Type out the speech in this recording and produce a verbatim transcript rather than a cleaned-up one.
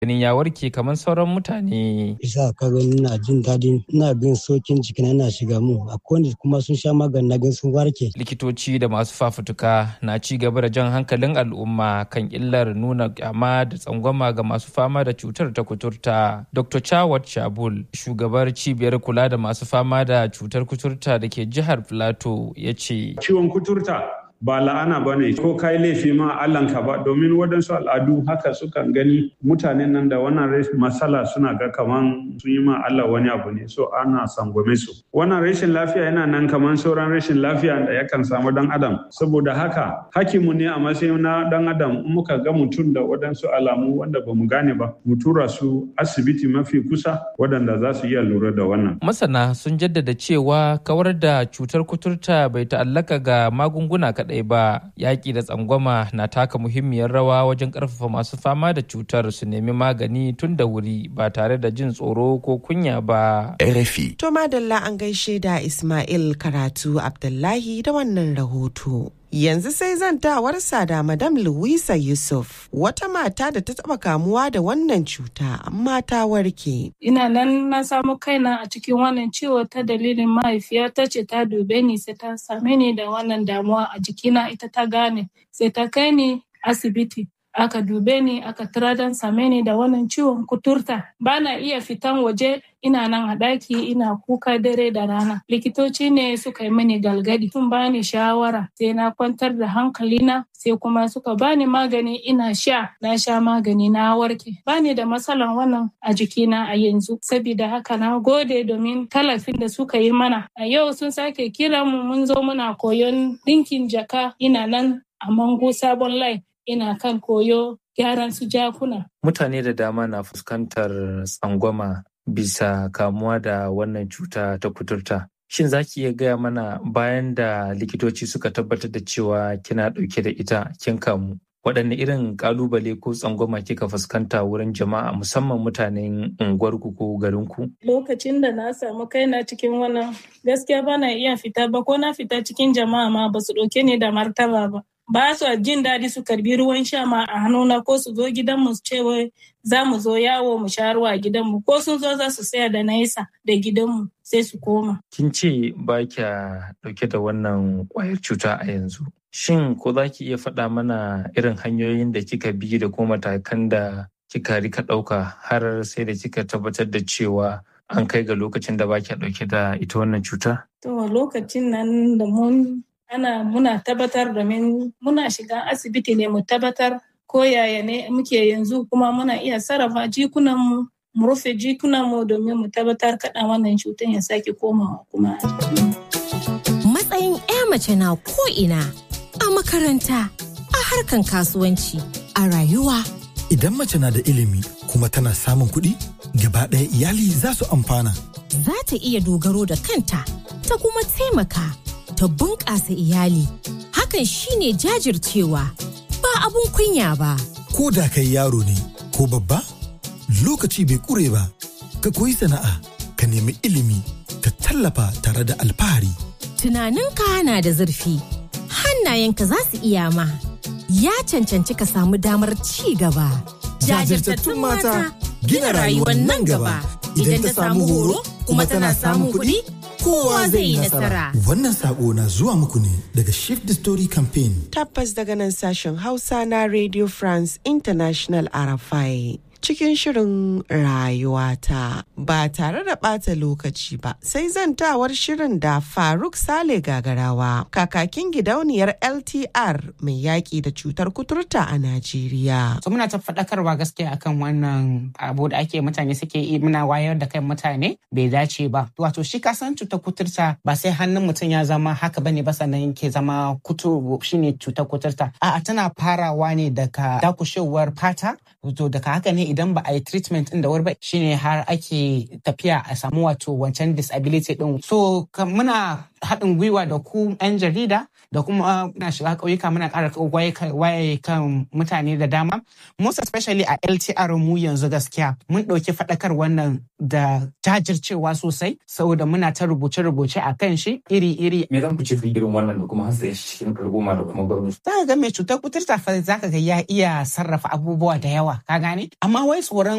ganin ya warke kamar sauran mutane. Isa ka gani ina jin daɗi, ina bin sokin jikina yana shiga mu. Akwai wanda kuma sun sha magani na gan sun warke. Likitoci da masu fafutuka na ci gaba da jan hankalin al'umma kan illar nuna kyama da tsangwama ga masu fama da cutar ta kuturta. Doctor Chawat Shabul, shugabar cibiyar kula da masu fama da cutar kuturta da ke jihar Plateau, ya ce. Ciwon kuturta ba la'ana ba ne ko kai laifi ma Allahnka ba, domin waɗansu al'adu haka sukan gani mutanen nan da wannan rashin matsala suna ga kaman sun yi ma Allah wani abu ne, so ana sangwame su. Wannan rashin lafiya yana nan kaman sauran rashin lafiya da yakan samu dan adam. Saboda haka hakimu ne a matsayin na dan adam, in muka ga mutum da waɗansu alamu wanda ba mu gane ba, mu tura su asibiti mafi kusa waɗanda za su iya lura da wannan. Masana sun jaddada cewa kawar da cutar kuturta bai ta'allaka ga magunguna kaɗai ba, yaƙi da tsangwama na taka muhimmiyar rawa wajen ƙarfafa masu fama da cutar su nemi magani tun da wuri ba tare da jin tsoro ko kunya ba. R F I. To madalla an gaishe da Ismail Karatu Abdullahi da wannan rahoto. Yanzu sai zantawarsa da Madam Louisa Yusuf, wata mata da ta taɓa kamuwa da wannan cuta amma ta warke. Ina nan na samu kaina a cikin wannan ciwo ta dalilin mahaifiya ta ce ta dube ni sai ta same ni da wannan damuwa a jikina, ita ta gane sai ta kai ni asibiti. Aka dube ni aka tira don same ni da wannan ciwon kuturta. Bana iya fitan waje, ina nan a ɗaki ina kuka dare da rana. Likitoci ne suka yi mini galgadi, sun bani shawara sai na kwantar da hankalina, sai kuma suka bani magani ina sha, na sha magani na warke. Bani da matsalan wannan a jikina a yanzu. Saboda haka na gode domin tallafin da suka yi mana. A yau sun sake kira mu mun zo muna koyon ɗinkin jaka, ina nan a Mangu Sabon Lai. Ina kan koyo gyaran su jakuna. Mutane da dama na fuskantar tsangwama bisa kamuwa da wannan cuta ta kuturta. Shin za ki iya gaya mana bayan da likitoci suka tabbatar da cewa kina ɗauke da ita kin kamu? Waɗanne irin ƙalubale ko tsangwama kika fuskanta wurin jama'a musamman mutanen unguwarku ko garinku? Lokacin da na samu kaina cikin wannan gaskiya bana iya fita ba, ko na fita cikin jama'a ma ba su ɗauke ni da martaba ba. Ba su jin daɗi su karbi ruwan sha ma a hannuna, ko su zo gidanmu su ce wai za mu zo yawo mu sha ruwa a gidanmu, ko sun zo za su tsaya da nesa da gidanmu sai su koma. Kin ce ba kya ɗauke da wannan ƙwayar cuta a yanzu. Shin ko za ki iya faɗa mana irin hanyoyin da kika bi da kuma matakan da kika rika ɗauka har sai da kika tabbatar da cewa an kai ga lokacin da ba kya ɗauke da ita wannan cuta? To lokacin nan da mun ana muna tabbatar domin muna shiga asibiti ne mu tabbatar ko yaya ne muke yanzu, kuma muna iya sarrafa jikunanmu mu rufe jikunanmu domin mu tabbatar kada wannan cutar ya sake komawa kuma. Matsayin 'ya mace na ko'ina, a makaranta, a harkan kasuwanci, a rayuwa. Idan mace na da ilimi kuma tana samun kuɗi, gaba ɗaya iyali za su amfana. Za ta iya dogaro da kanta, ta kuma taimaka. Ta bunƙasa iyali. Hakan shine jajircewa, ba abun kunya ba. Ko da kai yaro ne ko babba, lokaci bai ƙure ba. Ka koyi sana'a, ka nemi ilimi, ka tallafa tare da alfahari. Tunaninka na da zurfi, hannayenka za su iya ma. Ya cancanci ka samu damar ci gaba. Jajirtattun mata gina rayuwar nan gaba. Idan ta samu horo kuma tana samun kuɗi, kowa zai yi nasara. Wannan sako na zuwa muku ne daga Shift the Story Campaign. Tabbas daga nan sashen Hausa na Radio France International R F I. Cikin shirin rayuwata ba tare da ɓata lokaci ba, sai zantawar shirin da Faruk Sale Gagarawa, kakakin gidauniyar L T R mai yaƙi da cutar kuturta a Najeriya. So muna ta faɗakarwa gaskiya akan wannan abu da ake mutane suke yi, muna wayar da kan mutane bai dace ba. Wato shi kasan cutar kuturta ba sai hannun mutum ya zama haka bane ba sannan ke zama kuturu shine cutar kuturta. A'a, tana farawa ne daga dakushewar fata, to daga haka ne idan ba a yi treatment ɗin da wuri ba shine har ake tafiya a samu wato wancan disability ɗin. So muna haɗin gwiwa da ku 'yan jarida da kuma na shiga ƙauyuka muna ƙara waye kan mutane da dama. Most especially a L T R mu yanzu gaskiya mun ɗauki faɗakar wannan da jajircewa sosai saboda muna ta rubuce-rubuce a kan shi iri-iri. Me zan ku ci irin wannan da kuma hasa shi cikin al'umma da kuma gwamnati? Za ka ga mai cutar kuturta fa za ka ga ya iya sarrafa abubuwa da yawa ka gane amma wai tsoron